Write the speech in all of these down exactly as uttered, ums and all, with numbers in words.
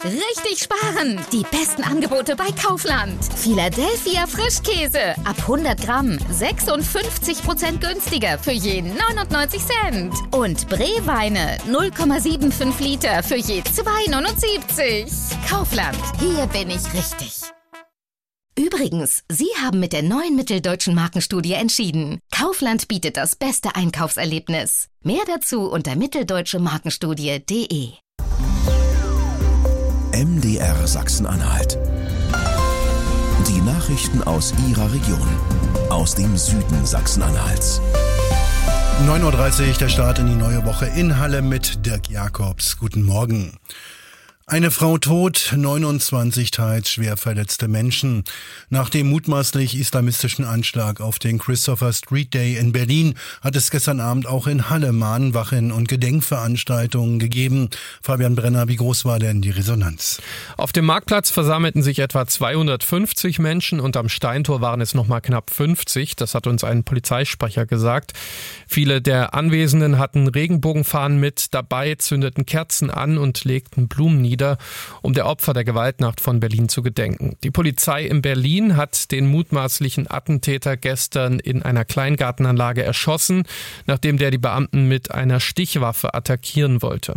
Richtig sparen! Die besten Angebote bei Kaufland. Philadelphia Frischkäse. Ab hundert Gramm. sechsundfünfzig Prozent günstiger für je neunundneunzig Cent. Und Bree-Weine. null Komma fünfundsiebzig Liter für je zwei neunundsiebzig. Kaufland. Hier bin ich richtig. Übrigens, Sie haben mit der neuen Mitteldeutschen Markenstudie entschieden. Kaufland bietet das beste Einkaufserlebnis. Mehr dazu unter mitteldeutsche markenstudie punkt de. M D R Sachsen-Anhalt. Die Nachrichten aus Ihrer Region. Aus dem Süden Sachsen-Anhalts. neun Uhr dreißig, der Start in die neue Woche in Halle mit Dirk Jakobs. Guten Morgen. Eine Frau tot, neunundzwanzig teils schwer verletzte Menschen. Nach dem mutmaßlich islamistischen Anschlag auf den Christopher Street Day in Berlin hat es gestern Abend auch in Halle Mahnwachen und Gedenkveranstaltungen gegeben. Fabian Brenner, wie groß war denn die Resonanz? Auf dem Marktplatz versammelten sich etwa zweihundertfünfzig Menschen und am Steintor waren es noch mal knapp fünfzig. Das hat uns ein Polizeisprecher gesagt. Viele der Anwesenden hatten Regenbogenfahnen mit dabei, zündeten Kerzen an und legten Blumen nieder, um der Opfer der Gewaltnacht von Berlin zu gedenken. Die Polizei in Berlin hat den mutmaßlichen Attentäter gestern in einer Kleingartenanlage erschossen, nachdem der die Beamten mit einer Stichwaffe attackieren wollte.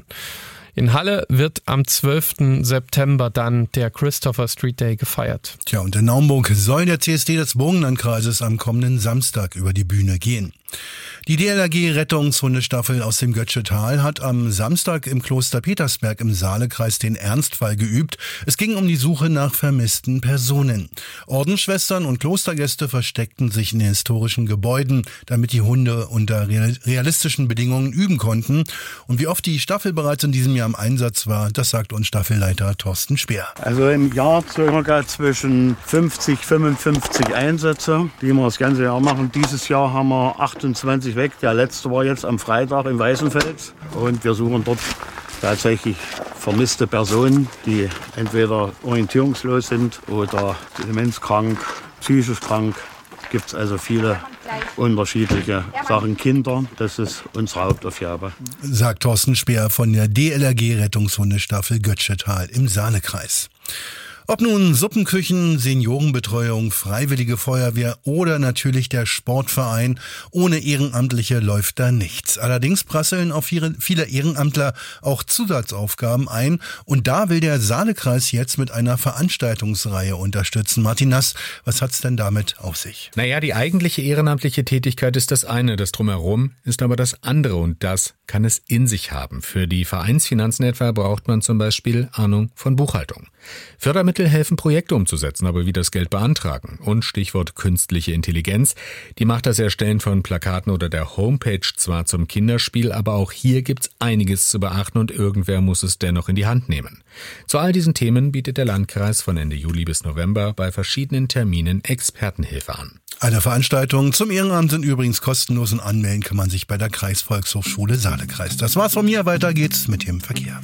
In Halle wird am zwölften September dann der Christopher Street Day gefeiert. Tja, und in Naumburg soll der C S D des Burgenlandkreises am kommenden Samstag über die Bühne gehen. Die D L R G-Rettungshundestaffel aus dem Götzschetal hat am Samstag im Kloster Petersberg im Saalekreis den Ernstfall geübt. Es ging um die Suche nach vermissten Personen. Ordensschwestern und Klostergäste versteckten sich in den historischen Gebäuden, damit die Hunde unter realistischen Bedingungen üben konnten. Und wie oft die Staffel bereits in diesem Jahr im Einsatz war, das sagt uns Staffelleiter Thorsten Speer. Also im Jahr circa zwischen fünfzig, fünfundfünfzig Einsätze, die wir das ganze Jahr machen. Dieses Jahr haben wir achtundzwanzig weg. Der letzte war jetzt am Freitag in Weißenfels. Und wir suchen dort tatsächlich vermisste Personen, die entweder orientierungslos sind oder demenzkrank, psychisch krank. Gibt es also viele unterschiedliche Sachen. Kinder, das ist unsere Hauptaufgabe. Sagt Thorsten Speer von der D L R G-Rettungshundestaffel Götzschetal im Saalekreis. Ob nun Suppenküchen, Seniorenbetreuung, Freiwillige Feuerwehr oder natürlich der Sportverein, ohne Ehrenamtliche läuft da nichts. Allerdings prasseln auf viele Ehrenamtler auch Zusatzaufgaben ein und da will der Saalekreis jetzt mit einer Veranstaltungsreihe unterstützen. Martin Nass, was hat's denn damit auf sich? Naja, die eigentliche ehrenamtliche Tätigkeit ist das eine, das Drumherum ist aber das andere und das kann es in sich haben. Für die Vereinsfinanzen etwa braucht man zum Beispiel Ahnung von Buchhaltung. Fördermittel helfen, Projekte umzusetzen, aber wie das Geld beantragen. Und Stichwort künstliche Intelligenz, die macht das Erstellen von Plakaten oder der Homepage zwar zum Kinderspiel, aber auch hier gibt's einiges zu beachten und irgendwer muss es dennoch in die Hand nehmen. Zu all diesen Themen bietet der Landkreis von Ende Juli bis November bei verschiedenen Terminen Expertenhilfe an. Alle Veranstaltungen zum Ehrenamt sind übrigens kostenlos und anmelden kann man sich bei der Kreisvolkshochschule Saalekreis. Das war's von mir, weiter geht's mit dem Verkehr.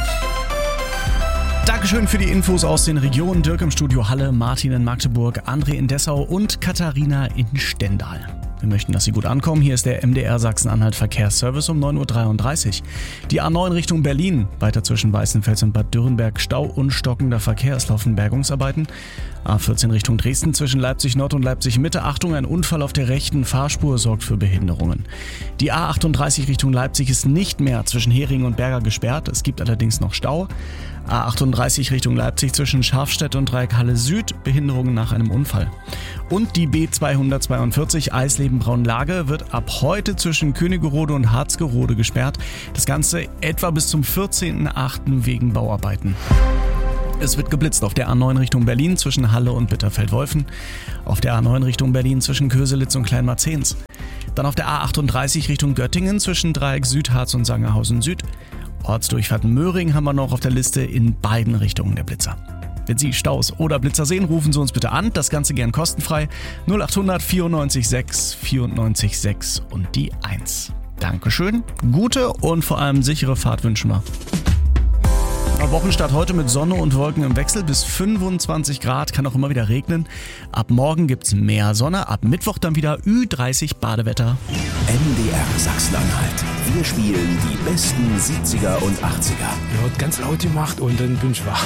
Dankeschön für die Infos aus den Regionen. Dirk im Studio Halle, Martin in Magdeburg, André in Dessau und Katharina in Stendal. Wir möchten, dass Sie gut ankommen. Hier ist der M D R Sachsen-Anhalt Verkehrsservice um neun Uhr dreiunddreißig. Die A neun Richtung Berlin, weiter zwischen Weißenfels und Bad Dürrenberg, Stau und stockender Verkehr. Es laufen Bergungsarbeiten. A vierzehn Richtung Dresden zwischen Leipzig Nord und Leipzig Mitte. Achtung, ein Unfall auf der rechten Fahrspur sorgt für Behinderungen. Die A achtunddreißig Richtung Leipzig ist nicht mehr zwischen Heringen und Berger gesperrt. Es gibt allerdings noch Stau. A achtunddreißig Richtung Leipzig zwischen Scharfstedt und Dreieck Halle Süd, Behinderungen nach einem Unfall. Und die B zweihundertzweiundvierzig Eisleben-Braunlage wird ab heute zwischen Königerode und Harzgerode gesperrt. Das Ganze etwa bis zum vierzehnten achten wegen Bauarbeiten. Es wird geblitzt auf der A neun Richtung Berlin zwischen Halle und Bitterfeld-Wolfen, auf der A neun Richtung Berlin zwischen Köselitz und Kleinmarzehns, dann auf der A achtunddreißig Richtung Göttingen zwischen Dreieck Südharz und Sangerhausen Süd. Ortsdurchfahrt Möhring haben wir noch auf der Liste, in beiden Richtungen der Blitzer. Wenn Sie Staus oder Blitzer sehen, rufen Sie uns bitte an, das Ganze gern kostenfrei. null achthundert vierundneunzig sechs vierundneunzig sechs und die eins. Dankeschön, gute und vor allem sichere Fahrt wünschen wir. Wochenstart heute mit Sonne und Wolken im Wechsel bis fünfundzwanzig Grad, kann auch immer wieder regnen. Ab morgen gibt's mehr Sonne, ab Mittwoch dann wieder Ü dreißig Badewetter. M D R Sachsen-Anhalt. Wir spielen die besten siebziger und achtziger. Er hat ganz laut gemacht und dann bin ich wach.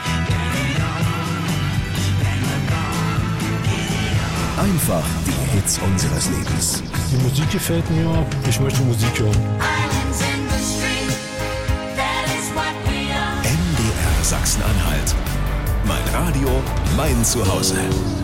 Einfach die Hits unseres Lebens. Die Musik gefällt mir, ich möchte Musik hören. M D R Sachsen-Anhalt. Mein Radio, mein Zuhause.